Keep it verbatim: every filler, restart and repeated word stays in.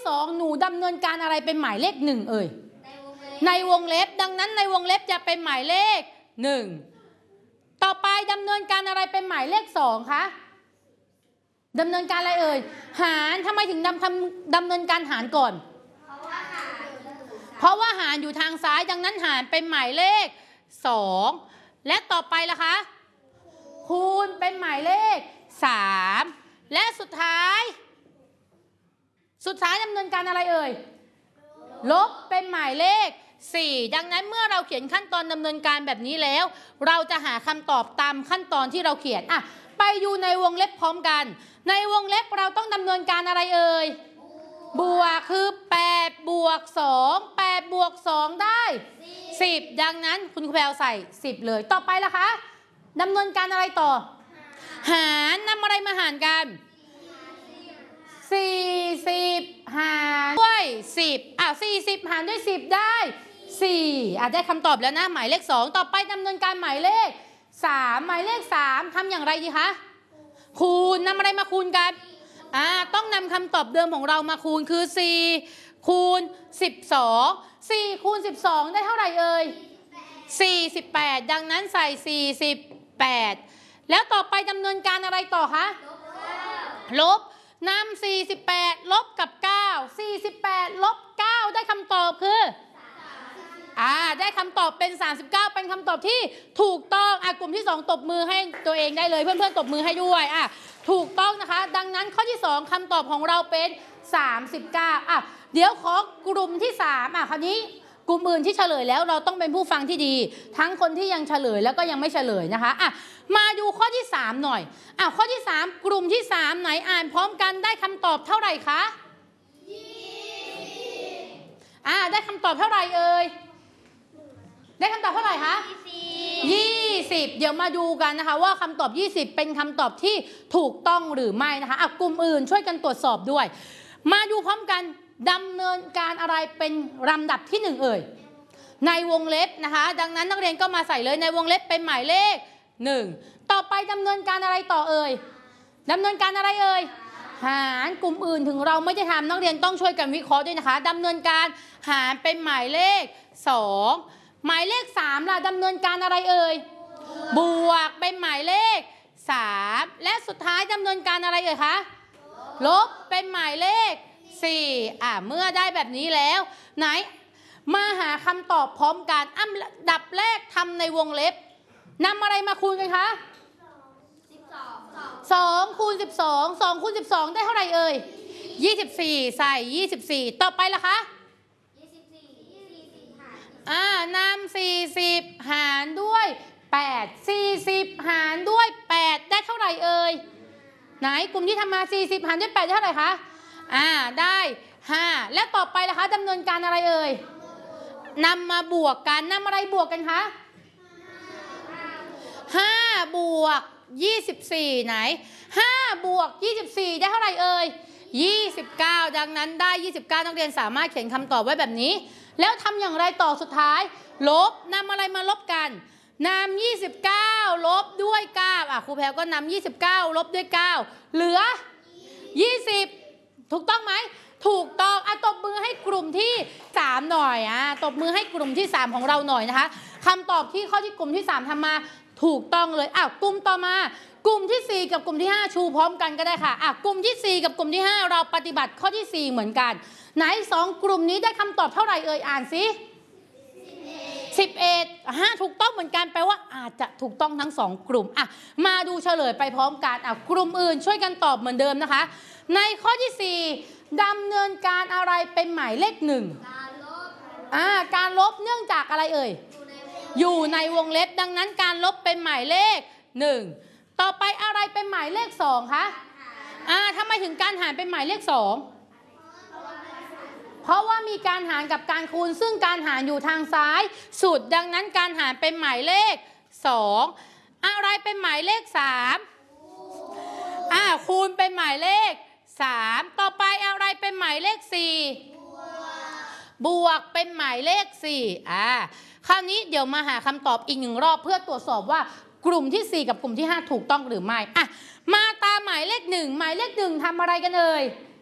สองหนูดำเนินการอะไรเป็นหมายเลขหนึ่งเอ่ยในวงเล็บดังนั้นในวงเล็บจะเป็นหมายเลขหนึ่งต่อไปดำเนินการอะไรเป็นหมายเลขสองคะดำเนินการอะไรเอ่ยหารทำไมถึงดำทำดำเนินการหารก่อนเพราะว่าหารอยู่ทางซ้ายดังนั้นหารเป็นหมายเลขสองและต่อไปล่ะคะคูณเป็นหมายเลขสามและสุดท้ายสุดท้ายดำเนินการอะไรเอ่ยลบเป็นหมายเลขสี่ดังนั้นเมื่อเราเขียนขั้นตอนดำเนินการแบบนี้แล้วเราจะหาคำตอบตามขั้นตอนที่เราเขียนอ่ะไปอยู่ในวงเล็บพร้อมกันในวงเล็บเราต้องดำเนินการอะไรเอ่ยบวกคือแปดบวกสองแปดบวกสองได้สิบดังนั้นคุณครูแพรวใส่สิบเลยต่อไปล่ะคะดำเนินการอะไรต่อหารนำอะไรมาหารกันสี่สิบหารด้วยสิบอ่ะสี่สิบหารด้วยสิบได้สี่อ่ะได้คำตอบแล้วนะหมายเลขสองต่อไปดำเนินการหมายเลขสามหมายเลขสามทำอย่างไรดีคะคูณนำอะไรมาคูณกันอ่าต้องนำคำตอบเดิมของเรามาคูณคือสี่คูณสิบสองสี่คูณสิบสองได้เท่าไหร่เอ่ยสี่สิบแปดดังนั้นใส่สี่สิบแปดแล้วต่อไปดำเนินการอะไรต่อคะลบนำสี่สิบแปดลบกับเก้าสี่สิบแปดลบเก้าได้คำตอบคืออ่าได้คำตอบเป็นสามสิบเก้าเป็นคำตอบที่ถูกต้องอ่ะกลุ่มที่สองตบมือให้ตัวเองได้เลยเพื่อนๆตบมือให้ด้วยอ่ะถูกต้องนะคะดังนั้นข้อที่สองคำตอบของเราเป็นสามสิบเก้าอ่ะเดี๋ยวขอกลุ่มที่สามอ่ะคราวนี้กลุ่มอื่นที่เฉลยแล้วเราต้องเป็นผู้ฟังที่ดีทั้งคนที่ยังเฉลยแล้วก็ยังไม่เฉลยนะคะอ่ะมาดูข้อที่สามหน่อยอ่ะข้อที่สามกลุ่มที่สามไหนอ่านพร้อมกันได้คำตอบเท่าไหร่คะอ่าได้คำตอบเท่าไหร่เอ่ยได้คำตอบเท่าไหร่คะยี่สิบเดี๋ยวมาดูกันนะคะว่าคำตอบยี่สิบเป็นคำตอบที่ถูกต้องหรือไม่นะคะอ่ะกลุ่มอื่นช่วยกันตรวจสอบด้วยมาดูพร้อมกันดำเนินการอะไรเป็นลำดับที่หนึ่งเอ่ยในวงเล็บนะคะดังนั้นนักเรียนก็มาใส่เลยในวงเล็บเป็นหมายเลขหนึ่งต่อไปดำเนินการอะไรต่อเอ่ยดำเนินการอะไรเอ่ยหารกลุ่มอื่นถึงเราไม่ได้ทำนักเรียนต้องช่วยกันวิเคราะห์ด้วยนะคะดำเนินการหารเป็นหมายเลขสองหมายเลขสามล่ะดำเนินการอะไรเอ่ยบวกเป็นหมายเลขสามและสุดท้ายดำเนินการอะไรเอ่ยคะลบเป็นหมายเลขสี่อ่ะเมื่อได้แบบนี้แล้วไหนมาหาคำตอบพร้อมกันอันดับแรกทำในวงเล็บนำอะไรมาคูณกันคะสองคูณสิบสองสองคูณสิบสองได้เท่าไหร่เอ่ยยี่สิบสี่ใส่ยี่สิบสี่ต่อไปล่ะคะอ่านำสี่สิบหารด้วยแปดสี่สิบหารด้วยแปดได้เท่าไหร่เอ่ยไหนกลุ่มที่ทำมาสี่สิบหารด้วยแปดได้เท่าไหร่คะอ่าได้ห้าและต่อไปล่ะคะดำเนินการอะไรเอ่ยนำมาบวกกันนำอะไรบวกกันคะห้าบวกยี่สิบสี่ไหนห้าบวกยี่สิบสี่ได้เท่าไหร่เอ่ยยี่สิบเก้าดังนั้นได้ยี่สิบเก้านักเรียนสามารถเขียนคำตอบไว้แบบนี้แล้วทำอย่างไรต่อสุดท้ายลบนำอะไรมาลบกันนำยี่สิบเก้าลบด้วยเก้าอ่ะครูแพรก็นำยี่สิบเก้าลบด้วยเก้าเหลือยี่สิบถูกต้องไหมถูกต้องอ่ะตบมือให้กลุ่มที่สามหน่อยอ่ะตบมือให้กลุ่มที่สามของเราหน่อยนะคะคำตอบที่ข้อที่กลุ่มที่สามทำมาถูกต้องเลยอ้าวกลุ่มต่อมากลุ่มที่สี่กับกลุ่มที่ห้าชูพร้อมกันก็ได้ค่ะอ่ะกลุ่มที่สี่กับกลุ่มที่ห้าเราปฏิบัติข้อที่สี่เหมือนกันไหนสองกลุ่มนี้ได้คำตอบเท่าไหร่เอ่ยอ่านสิสิบเอ็ดห้าถูกต้องเหมือนกันแปลว่าอาจจะถูกต้องทั้งสองกลุ่มอ่ะมาดูเฉลยไปพร้อมกันอ่ะกลุ่มอื่นช่วยกันตอบเหมือนเดิมนะคะในข้อที่สี่ดำเนินการอะไรเป็นหมายเลขหนึ่งอ่าการลบเนื่องจากอะไรเอ่ยอยู่ในวงเล็บดังนั้นการลบเป็นหมายเลขหนึ่งต่อไปอะไรเป็นหมายเลขสองคะอ่าทำไมถึงการหารเป็นหมายเลขสองเพราะว่ามีการหารกับการคูณซึ่งการหารอยู่ทางซ้ายสุดดังนั้นการหารเป็นหมายเลขสองอะไรเป็นหมายเลขสามอ่าคูณเป็นหมายเลขสามต่อไปอะไรเป็นหมายเลขสี่บวกเป็นหมายเลขสี่อ่าคราวนี้เดี๋ยวมาหาคำตอบอีกหนึ่งรอบเพื่อตรวจสอบว่ากลุ่มที่สี่กับกลุ่มที่ห้าถูกต้องหรือไม่อ่ะมาตามหมายเลขหนึ่งหมายเลขหนึ่งทำอะไรกันเอ่ย